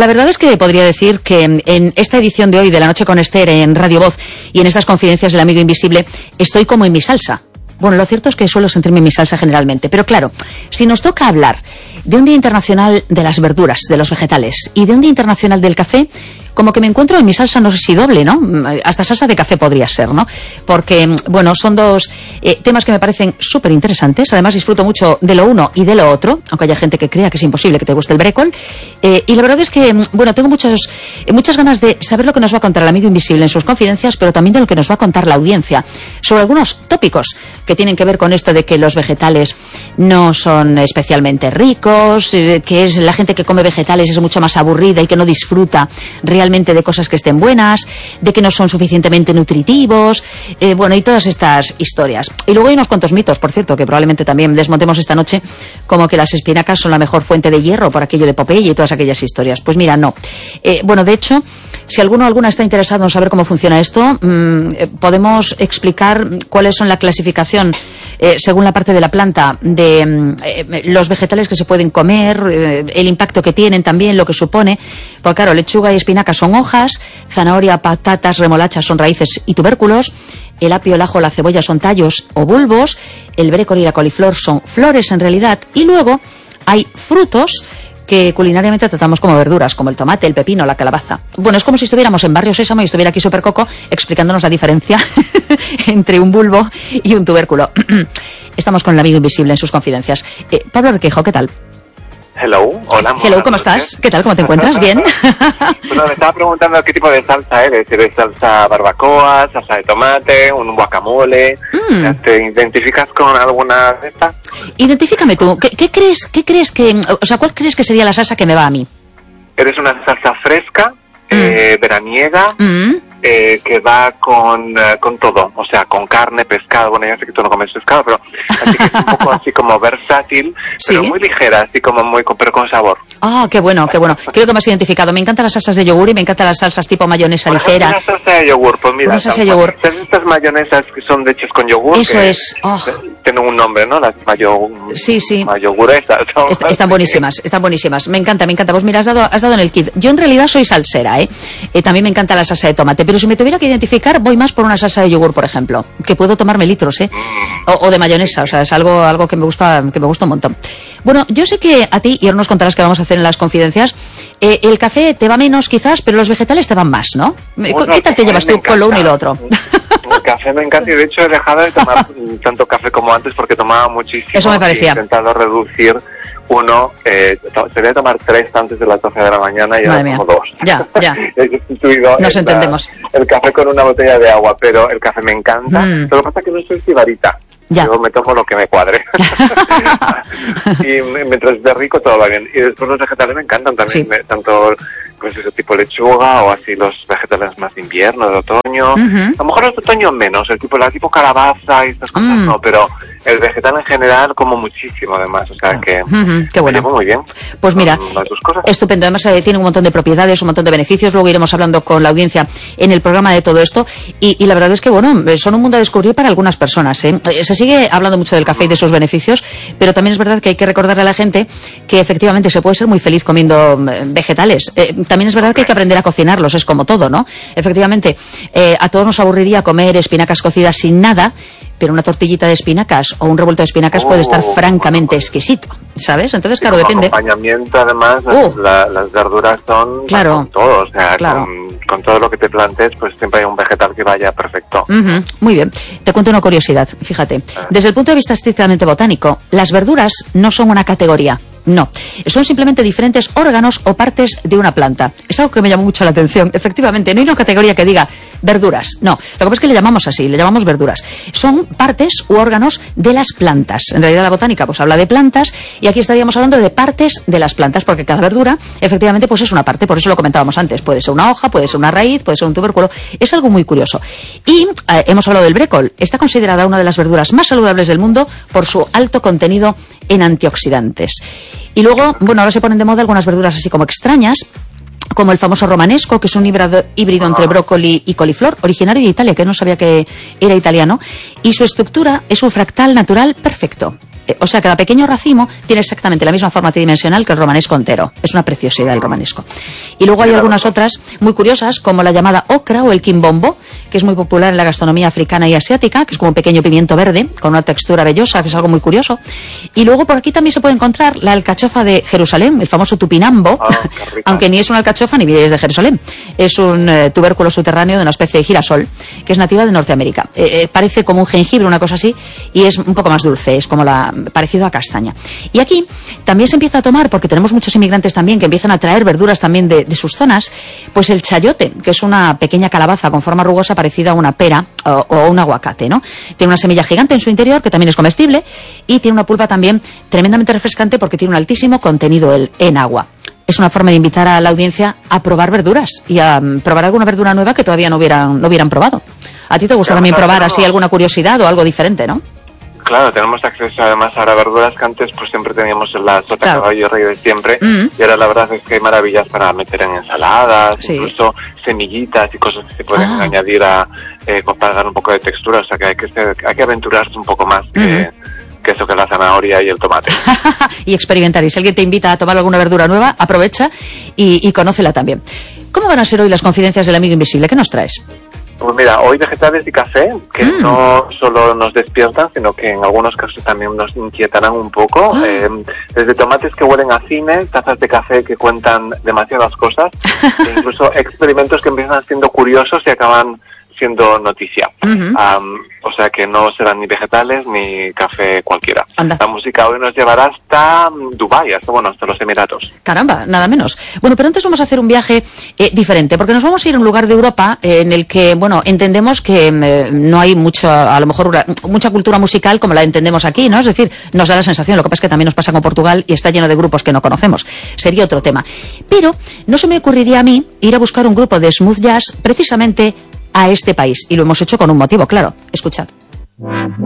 la verdad es que podría decir que en esta edición de hoy de La Noche con Esther en Radio Voz y en estas confidencias del amigo invisible estoy como en mi salsa. Bueno, lo cierto es que suelo sentirme en mi salsa generalmente, pero claro, si nos toca hablar de un Día Internacional de las Verduras, de los vegetales, y de un Día Internacional del Café, como que me encuentro en mi salsa, no sé si doble, ¿no? Hasta salsa de café podría ser, ¿no? Porque, bueno, son dos temas que me parecen súper interesantes. Además, disfruto mucho de lo uno y de lo otro, aunque haya gente que crea que es imposible que te guste el brécol. Y la verdad es que, bueno, tengo muchas ganas de saber lo que nos va a contar el amigo invisible en sus confidencias, pero también de lo que nos va a contar la audiencia sobre algunos tópicos que tienen que ver con esto de que los vegetales no son especialmente ricos, que es la gente que come vegetales es mucho más aburrida y que no disfruta realmente de cosas que estén buenas, de que no son suficientemente nutritivos, bueno, y todas estas historias. Y luego hay unos cuantos mitos, por cierto, que probablemente también desmontemos esta noche, como que las espinacas son la mejor fuente de hierro por aquello de Popeye y todas aquellas historias. Pues mira, no. Bueno, de hecho, si alguno o alguna está interesado en saber cómo funciona esto, podemos explicar cuáles son la clasificación según la parte de la planta de los vegetales que se pueden comer, el impacto que tienen también, lo que supone. Porque claro, lechuga y espinaca son hojas, zanahoria, patatas, remolachas son raíces y tubérculos, el apio, el ajo, la cebolla son tallos o bulbos, el brócoli y la coliflor son flores en realidad, y luego hay frutos que culinariamente tratamos como verduras, como el tomate, el pepino, la calabaza. Bueno, es como si estuviéramos en Barrio Sésamo y estuviera aquí Supercoco explicándonos la diferencia entre un bulbo y un tubérculo. Estamos con el amigo invisible en sus confidencias. Pablo Requeijo, ¿qué tal? Hello, hola. Hello, ¿cómo estás? ¿Qué tal? ¿Cómo te encuentras? ¿Bien? Bueno, me estaba preguntando qué tipo de salsa eres. ¿Eres salsa barbacoa, salsa de tomate, un guacamole? ¿Te identificas con alguna de estas? Identifícame tú. ¿Qué crees que, o sea, cuál crees que sería la salsa que me va a mí? ¿Eres una salsa fresca, veraniega, que va con todo? O sea, con carne, pescado. Bueno, ya sé que tú no comes pescado, pero así que es un poco así como versátil, pero muy ligera, así como pero con sabor. Ah, qué bueno, qué bueno. Creo que me has identificado. Me encantan las salsas de yogur y me encantan las salsas tipo mayonesa ligera. Una salsa de yogur, pues mira. Una salsa de yogur. Estas mayonesas que son hechas con yogur. Eso es. Oh. Tienen un nombre, ¿no? Las mayoguresas. Están buenísimas, están buenísimas. Me encanta. Pues mira, has dado en el kit. Yo en realidad soy salsera, también me encanta la salsa de tomate, pero si me tuviera que identificar, voy más por una salsa de yogur, por ejemplo, que puedo tomarme litros, o de mayonesa, o sea, es algo que me gusta un montón. Bueno, yo sé que a ti, y ahora nos contarás qué vamos a hacer en las confidencias, el café te va menos quizás, pero los vegetales te van más, ¿no? Bueno, ¿Qué tal te llevas tú con lo uno y lo otro? El café me encanta y de hecho he dejado de tomar tanto café como antes porque tomaba muchísimo. Eso me parecía. He intentado reducir uno, debía tomar 3 antes de las 12 de la mañana y ahora tomo 2. Ya. He sustituido Nos entendemos. El café con una botella de agua, pero el café me encanta. Lo que pasa es que no soy sibarita. Ya. Yo me tomo lo que me cuadre. Y mientras esté rico todo va bien. Y después los vegetales me encantan también, sí. Tanto pues ese tipo lechuga o así los vegetales más de invierno, de otoño. A lo mejor los de otoño menos, la tipo calabaza y estas cosas no, pero el vegetal en general como muchísimo además, o sea que qué bueno. Me llevo muy bien. Pues mira, las dos cosas. Estupendo, además tiene un montón de propiedades, un montón de beneficios, luego iremos hablando con la audiencia en el programa de todo esto y la verdad es que bueno, son un mundo a descubrir para algunas personas, Se sigue hablando mucho del café y de sus beneficios, pero también es verdad que hay que recordarle a la gente que efectivamente se puede ser muy feliz comiendo vegetales. También es verdad que hay que aprender a cocinarlos, es como todo, ¿no? Efectivamente, a todos nos aburriría comer espinacas cocidas sin nada, pero una tortillita de espinacas o un revuelto de espinacas puede estar francamente exquisito, ¿sabes? Entonces, claro, depende. Acompañamiento, además, las verduras son con todo, o sea, con todo lo que te plantees, pues siempre hay un vegetal que vaya perfecto. Muy bien. Te cuento una curiosidad, fíjate. Desde el punto de vista estrictamente botánico, las verduras no son una categoría. No, son simplemente diferentes órganos o partes de una planta. Es algo que me llamó mucho la atención. Efectivamente, no hay una categoría que diga verduras. No, lo que pasa es que le llamamos así, le llamamos verduras. Son partes u órganos de las plantas. En realidad la botánica pues habla de plantas y aquí estaríamos hablando de partes de las plantas porque cada verdura efectivamente pues es una parte, por eso lo comentábamos antes. Puede ser una hoja, puede ser una raíz, puede ser un tubérculo. Es algo muy curioso. Y hemos hablado del brécol. Está considerada una de las verduras más saludables del mundo por su alto contenido en antioxidantes. Y luego, bueno, ahora se ponen de moda algunas verduras así como extrañas, como el famoso romanesco, que es un híbrido entre brócoli y coliflor, originario de Italia, que no sabía que era italiano, y su estructura es un fractal natural perfecto. O sea, cada pequeño racimo tiene exactamente la misma forma tridimensional que el romanesco entero. Es una preciosidad el romanesco. Y luego hay algunas otras muy curiosas, como la llamada okra o el quimbombo, que es muy popular en la gastronomía africana y asiática, que es como un pequeño pimiento verde, con una textura vellosa, que es algo muy curioso. Y luego por aquí también se puede encontrar la alcachofa de Jerusalén, el famoso tupinambo, aunque ni es una alcachofa ni es de Jerusalén. Es un tubérculo subterráneo de una especie de girasol, que es nativa de Norteamérica. Parece como un jengibre, una cosa así, y es un poco más dulce, es como parecido a castaña. Y aquí también se empieza a tomar, porque tenemos muchos inmigrantes también que empiezan a traer verduras también de sus zonas, pues el chayote, que es una pequeña calabaza con forma rugosa parecida a una pera o un aguacate, ¿no? Tiene una semilla gigante en su interior, que también es comestible, y tiene una pulpa también tremendamente refrescante porque tiene un altísimo contenido en agua. Es una forma de invitar a la audiencia a probar verduras y a probar alguna verdura nueva que todavía no hubieran probado. ¿A ti te gusta también probar así alguna curiosidad o algo diferente, no? Claro, tenemos acceso además a verduras que antes pues siempre teníamos en la sota caballo rey de siempre, y ahora la verdad es que hay maravillas para meter en ensaladas, incluso semillitas y cosas que se pueden añadir para dar un poco de textura, o sea que hay que aventurarse un poco más que eso que la zanahoria y el tomate. Y experimentar. Y si alguien te invita a tomar alguna verdura nueva, aprovecha y conócela también. ¿Cómo van a ser hoy las confidencias del amigo invisible? ¿Qué nos traes? Pues mira, hoy vegetales y café, que no solo nos despiertan, sino que en algunos casos también nos inquietarán un poco. Desde tomates que huelen a cine, tazas de café que cuentan demasiadas cosas, e incluso experimentos que empiezan siendo curiosos y acaban siendo noticia. O sea que no serán ni vegetales ni café cualquiera. Anda. La música hoy nos llevará hasta Dubái, hasta los Emiratos. Caramba, nada menos. Bueno, pero antes vamos a hacer un viaje diferente, porque nos vamos a ir a un lugar de Europa en el que, entendemos que no hay a lo mejor mucha cultura musical como la entendemos aquí, ¿no? Es decir, nos da la sensación, lo que pasa es que también nos pasa con Portugal y está lleno de grupos que no conocemos. Sería otro tema. Pero no se me ocurriría a mí ir a buscar un grupo de smooth jazz precisamente a este país. Y lo hemos hecho con un motivo, claro. Escuchad.